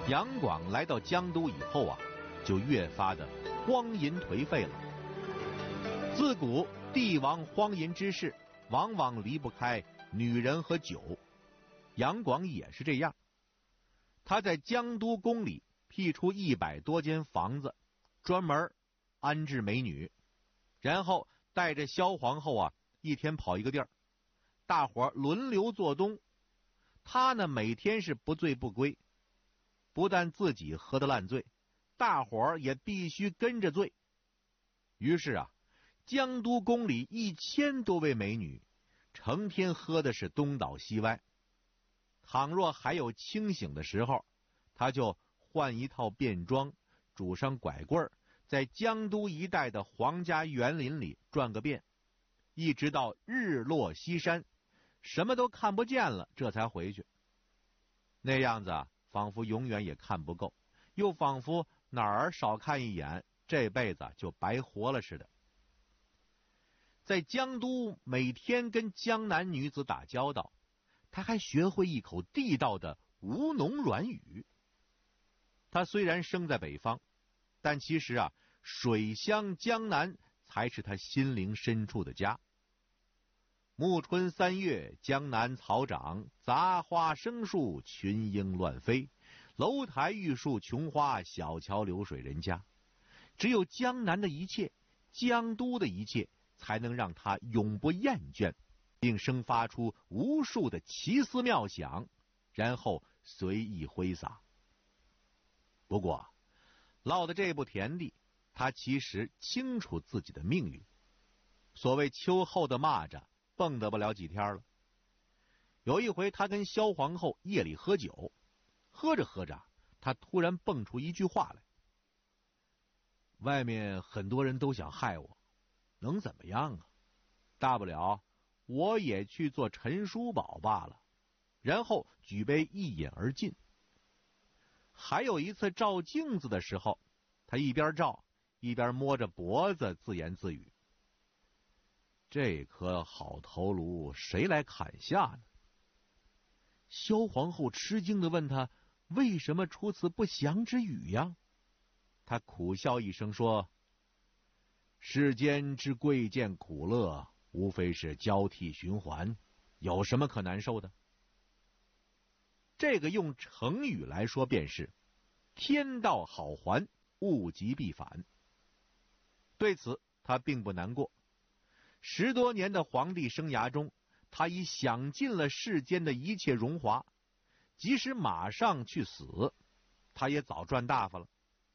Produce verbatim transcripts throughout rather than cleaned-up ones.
杨广来到江都以后啊，就越发的荒淫颓废了。自古帝王荒淫之事，往往离不开女人和酒。杨广也是这样，他在江都宫里辟出一百多间房子，专门安置美女，然后带着萧皇后啊，一天跑一个地儿，大伙儿轮流做东。他呢，每天是不醉不归，不但自己喝得烂醉，大伙儿也必须跟着醉。于是啊，江都宫里一千多位美女，成天喝的是东倒西歪。倘若还有清醒的时候，他就换一套便装，拄上拐棍，在江都一带的皇家园林里转个遍，一直到日落西山，什么都看不见了，这才回去。那样子啊，仿佛永远也看不够，又仿佛哪儿少看一眼，这辈子就白活了似的。在江都每天跟江南女子打交道，他还学会一口地道的吴侬软语。他虽然生在北方，但其实啊，水乡江南才是他心灵深处的家。暮春三月，江南草长，杂花生树，群莺乱飞，楼台玉树琼花，小桥流水人家。只有江南的一切，江都的一切，才能让他永不厌倦，并生发出无数的奇思妙想，然后随意挥洒。不过落的这步田地，他其实清楚自己的命运。所谓秋后的蚂蚱，蹦得不了几天了。有一回，他跟萧皇后夜里喝酒，喝着喝着，他突然蹦出一句话来：外面很多人都想害我，能怎么样啊？大不了我也去做陈叔宝罢了。然后举杯一饮而尽。还有一次照镜子的时候，他一边照一边摸着脖子自言自语：这颗好头颅谁来砍下呢？萧皇后吃惊地问他为什么出此不祥之语呀？他苦笑一声说：世间之贵贱苦乐，无非是交替循环，有什么可难受的？这个用成语来说便是天道好还，物极必反。对此他并不难过。十多年的皇帝生涯中，他已享尽了世间的一切荣华，即使马上去死，他也早赚大发了。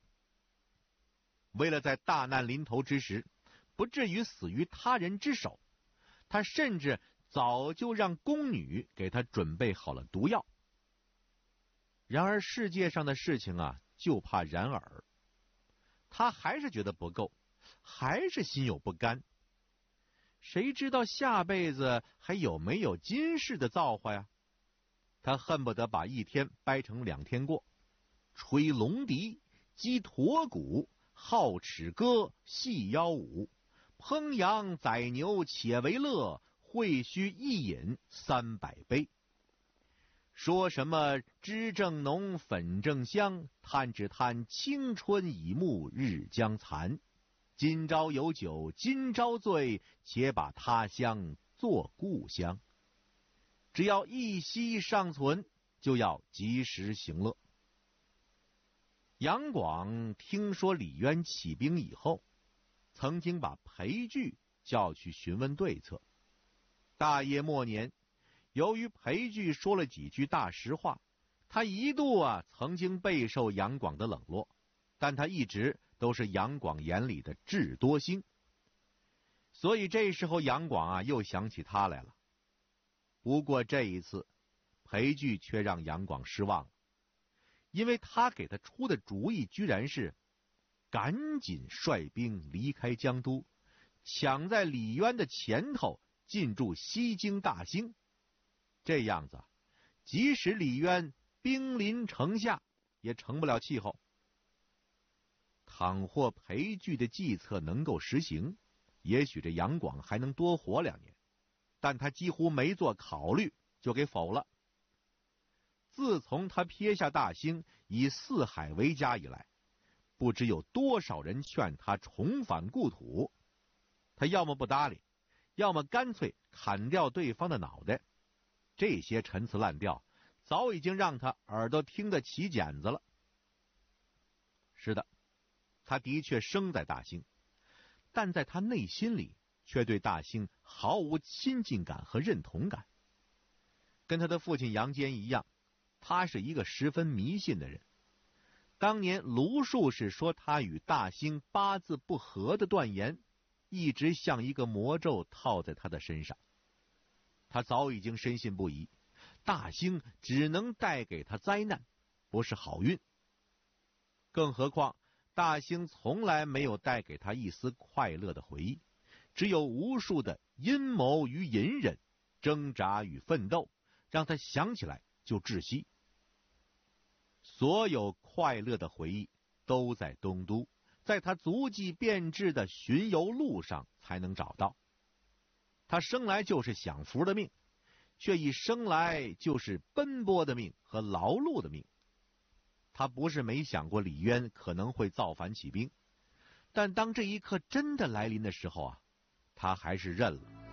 为了在大难临头之时不至于死于他人之手，他甚至早就让宫女给他准备好了毒药。然而世界上的事情啊，就怕然而，他还是觉得不够，还是心有不甘。谁知道下辈子还有没有今世的造化呀？他恨不得把一天掰成两天过，吹龙笛，击驼鼓，号齿歌，戏腰舞，烹羊宰牛且为乐，会须一饮三百杯。说什么脂正浓，粉正香，叹只叹青春已暮，日将残。今朝有酒今朝醉，且把他乡作故乡。只要一息尚存，就要及时行乐。杨广听说李渊起兵以后，曾经把裴矩叫去询问对策。大业末年，由于裴矩说了几句大实话，他一度啊曾经备受杨广的冷落，但他一直都是杨广眼里的智多星。所以这时候杨广啊又想起他来了。不过这一次裴矩却让杨广失望了，因为他给他出的主意居然是赶紧率兵离开江都，抢在李渊的前头进驻西京大兴。这样子即使李渊兵临城下，也成不了气候。倘或裴矩的计策能够实行，也许这杨广还能多活两年，但他几乎没做考虑就给否了。 自从他撇下大兴，以四海为家以来，不知有多少人劝他重返故土，他要么不搭理，要么干脆砍掉对方的脑袋。这些陈词滥调早已经让他耳朵听得起茧子了。是的，他的确生在大兴，但在他内心里却对大兴毫无亲近感和认同感。跟他的父亲杨坚一样，他是一个十分迷信的人。当年卢术士说他与大兴八字不合的断言，一直像一个魔咒套在他的身上。他早已经深信不疑，大兴只能带给他灾难，不是好运。更何况大兴从来没有带给他一丝快乐的回忆，只有无数的阴谋与隐忍，挣扎与奋斗，让他想起来就窒息。所有快乐的回忆都在东都，在他足迹遍至的巡游路上才能找到。他生来就是享福的命，却以生来就是奔波的命和劳碌的命。他不是没想过李渊可能会造反起兵，但当这一刻真的来临的时候啊，他还是认了。